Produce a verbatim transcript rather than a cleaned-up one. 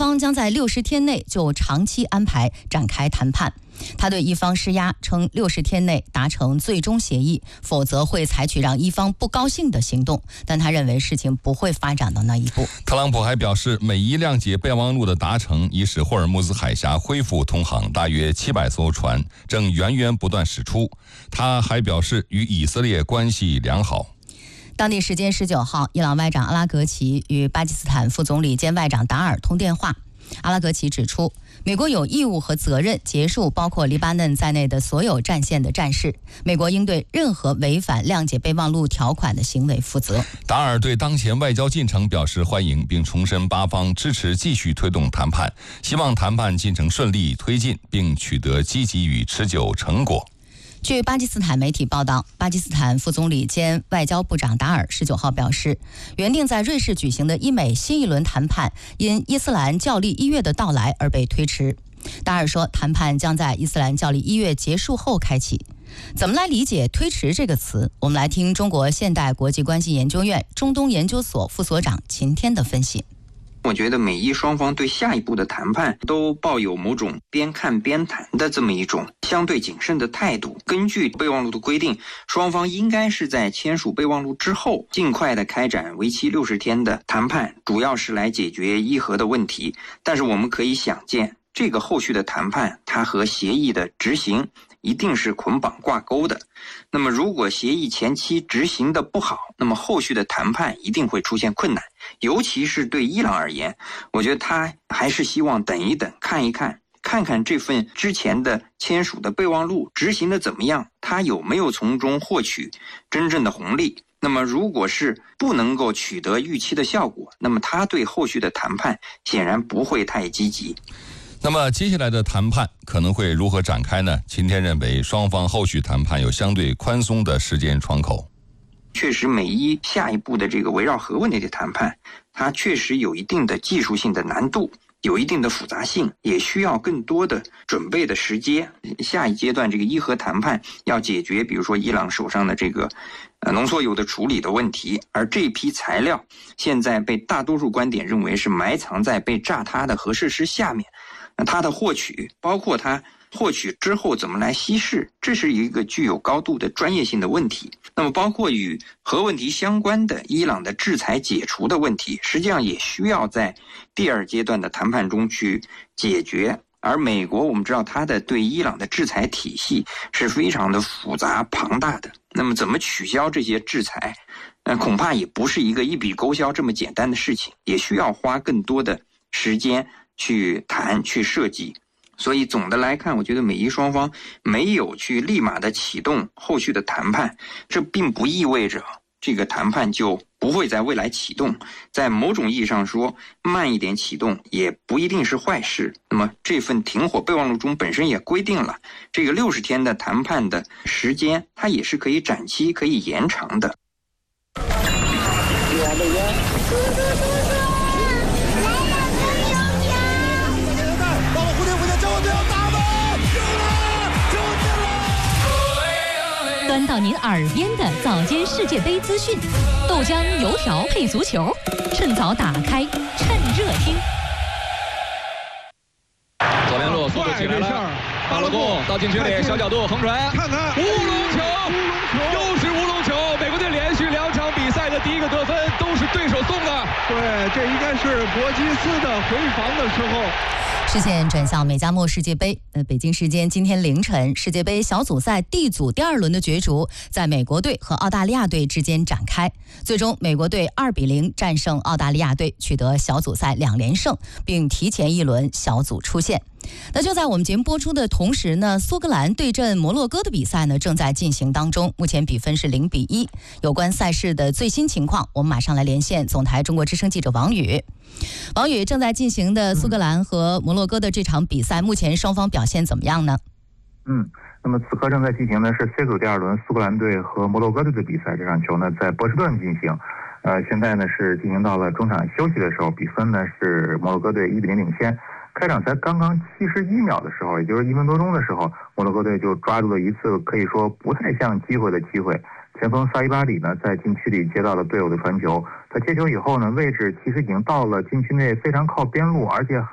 方将在六十天内就长期安排展开谈判。他对伊方施压，称六十天内达成最终协议，否则会采取让伊方不高兴的行动。但他认为事情不会发展到那一步。 特朗普还表示，美伊谅解备忘录的达成，已使霍尔木兹海峡恢复通航，大约七百艘船正源源不断驶出。他还表示，与以色列关系良好。 当地时间十九号，伊朗外长阿拉格齐与巴基斯坦副总理兼外长达尔通电话。阿拉格齐指出，美国有义务和责任结束包括黎巴嫩在内的所有战线的战事，美国应对任何违反谅解备忘录条款的行为负责。 达尔对当前外交进程表示欢迎，并重申巴方支持继续推动谈判，希望谈判进程顺利推进，并取得积极与持久成果。 据巴基斯坦媒体报道，巴基斯坦副总理兼外交部长达尔十九号表示，原定在瑞士举行的伊美新一轮谈判因伊斯兰教历一月的到来而被推迟。达尔说，谈判将在伊斯兰教历一月结束后开启。怎么来理解推迟这个词？我们来听中国现代国际关系研究院中东研究所副所长秦天的分析。 我觉得美伊双方对下一步的谈判都抱有某种边看边谈的这么一种相对谨慎的态度。根据备忘录的规定，双方应该是在签署备忘录之后尽快的开展为期六十天的谈判，主要是来解决伊核的问题。但是我们可以想见，这个后续的谈判它和协议的执行一定是捆绑挂钩的。那么如果协议前期执行的不好，那么后续的谈判一定会出现困难。尤其是对伊朗而言，我觉得他还是希望等一等，看一看看看这份之前的签署的备忘录执行的怎么样，他有没有从中获取真正的红利。那么如果是不能够取得预期的效果，那么他对后续的谈判显然不会太积极。 那么接下来的谈判可能会如何展开呢？秦天认为，双方后续谈判有相对宽松的时间窗口。 确实，美伊下一步的这个围绕核问题的谈判，它确实有一定的技术性的难度，有一定的复杂性，也需要更多的准备的时间。下一阶段这个伊核谈判要解决，比如说伊朗手上的这个呃浓缩铀的处理的问题，而这批材料现在被大多数观点认为是埋藏在被炸塌的核设施下面。那它的获取，包括它获取之后怎么来稀释，这是一个具有高度的专业性的问题。那么包括与核问题相关的伊朗的制裁解除的问题，实际上也需要在第二阶段的谈判中去解决。而美国我们知道它的对伊朗的制裁体系是非常的复杂庞大的，那么怎么取消这些制裁，呃，恐怕也不是一个一笔勾销这么简单的事情，也需要花更多的时间去谈去设计。所以总的来看，我觉得美伊双方没有去立马的启动后续的谈判，这并不意味着这个谈判就不会在未来启动。在某种意义上说，慢一点启动也不一定是坏事。那么这份停火备忘录中本身也规定了，这个六十天的谈判的时间，它也是可以展期可以延长的。 端到您耳边的早间世界杯资讯，豆浆油条配足球，趁早打开，趁热听。 左边路速度起来了，巴洛贡到禁区里小角度横传， 看看乌龙球，又是乌龙球！美国队连续两场比赛的第一个得分都是对手送的。 对，这应该是博基斯的回防的时候。 视线转向美加墨世界杯。呃，北京时间今天凌晨，世界杯小组赛 D 组第二轮的角逐在美国队和澳大利亚队之间展开。最终，美国队二比零战胜澳大利亚队，取得小组赛两连胜，并提前一轮小组出线。那就在我们节目播出的同时呢，苏格兰对阵摩洛哥的比赛呢正在进行当中，目前比分是零比一。有关赛事的最新情况，我们马上来连线总台中国之声记者王宇。王宇，正在进行的苏格兰和摩洛哥的这场比赛，目前双方表现怎么样呢？ 嗯，那么此刻正在进行的是 C 组第二轮苏格兰队和摩洛哥队的比赛，这场球呢在波士顿进行。呃，现在呢是进行到了中场休息的时候，比分呢是摩洛哥队一比零领先。开场才刚刚七十一秒的时候，也就是一分多钟的时候，摩洛哥队就抓住了一次可以说不太像机会的机会。前锋萨伊巴里呢在禁区里接到了队友的传球，他接球以后呢，位置其实已经到了禁区内非常靠边路，而且很